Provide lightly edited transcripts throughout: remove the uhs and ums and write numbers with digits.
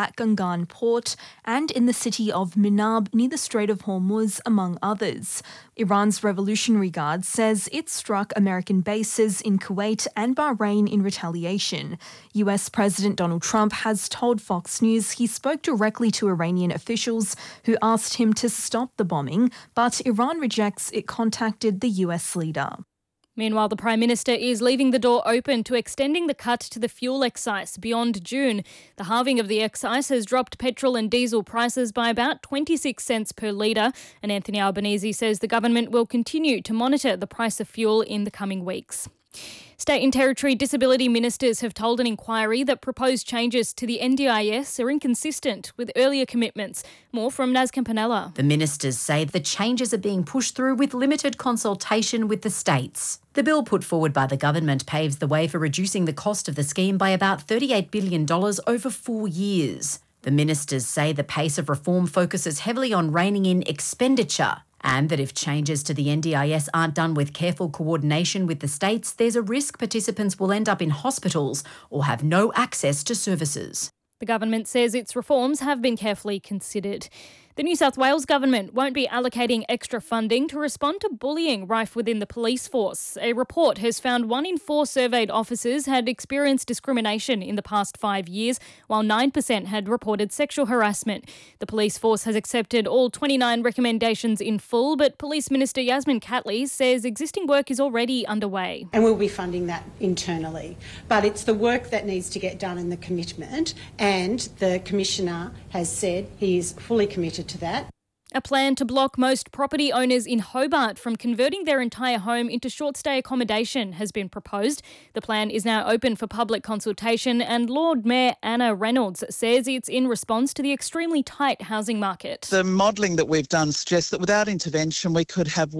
at Gangan port and in the city of Minab near the Strait of Hormuz, among others. Iran's Revolutionary Guard says it struck American bases in Kuwait and Bahrain in retaliation. US President Donald Trump has told Fox News he spoke directly to Iranian officials who asked him to stop the bombing, but Iran rejects it contacted the US leader. Meanwhile, the Prime Minister is leaving the door open to extending the cut to the fuel excise beyond June. The halving of the excise has dropped petrol and diesel prices by about 26 cents per litre, and Anthony Albanese says the government will continue to monitor the price of fuel in the coming weeks. State and Territory disability ministers have told an inquiry that proposed changes to the NDIS are inconsistent with earlier commitments. More from Naz Campanella. The ministers say the changes are being pushed through with limited consultation with the states. The bill put forward by the government paves the way for reducing the cost of the scheme by about $38 billion over 4 years. The ministers say the pace of reform focuses heavily on reining in expenditure, and that if changes to the NDIS aren't done with careful coordination with the states, there's a risk participants will end up in hospitals or have no access to services. The government says its reforms have been carefully considered. The New South Wales government won't be allocating extra funding to respond to bullying rife within the police force. A report has found 1 in 4 surveyed officers had experienced discrimination in the past 5 years, while 9% had reported sexual harassment. The police force has accepted all 29 recommendations in full, but Police Minister Yasmin Catley says existing work is already underway. And we'll be funding that internally. But it's the work that needs to get done and the commitment, and the Commissioner has said he is fully committed to that. A plan to block most property owners in Hobart from converting their entire home into short-stay accommodation has been proposed. The plan is now open for public consultation, and Lord Mayor Anna Reynolds says it's in response to the extremely tight housing market. The modelling that we've done suggests that without intervention we could have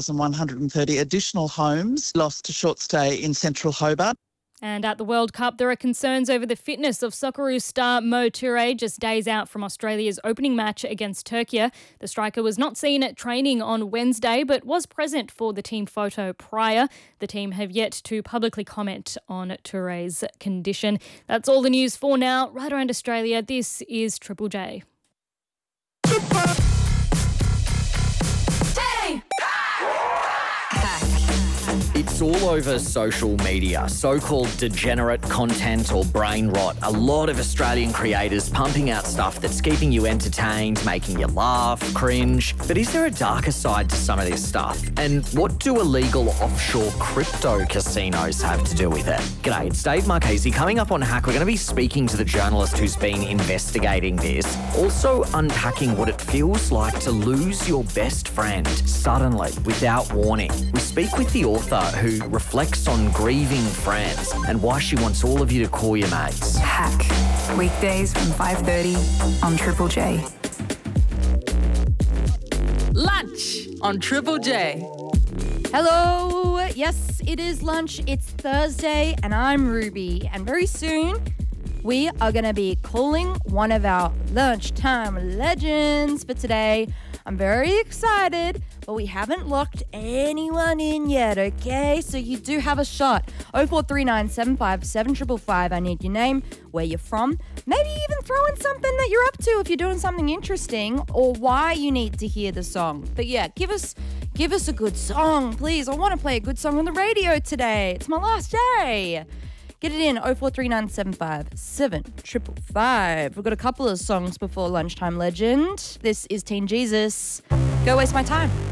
1,130 additional homes lost to short stay in central Hobart. And at the World Cup, there are concerns over the fitness of Socceroos star Mo Toure just days out from Australia's opening match against Turkey. The striker was not seen at training on Wednesday, but was present for the team photo prior. The team have yet to publicly comment on Toure's condition. That's all the news for now. Right around Australia, this is Triple J. It's all over social media, so-called degenerate content or brain rot. A lot of Australian creators pumping out stuff that's keeping you entertained, making you laugh, cringe. But is there a darker side to some of this stuff? And what do illegal offshore crypto casinos have to do with it? G'day, it's Dave Marchese. Coming up on Hack, we're going to be speaking to the journalist who's been investigating this. Also unpacking what it feels like to lose your best friend suddenly, without warning. We speak with the author who reflects on grieving friends and why she wants all of you to call your mates. Hack. Weekdays from 5:30 on Triple J. Lunch on Triple J. Hello. Yes, it is lunch. It's Thursday and I'm Ruby. And very soon we are going to be calling one of our lunchtime legends for today. I'm very excited, but we haven't locked anyone in yet, okay? So you do have a shot. 0439 757 555. I need your name, where you're from, maybe even throw in something that you're up to if you're doing something interesting, or why you need to hear the song. But yeah, give us a good song, please. I want to play a good song on the radio today. It's my last day. Get it in, 0439 757 555. We've got a couple of songs before Lunchtime Legend. This is Teen Jesus. Go Waste My Time.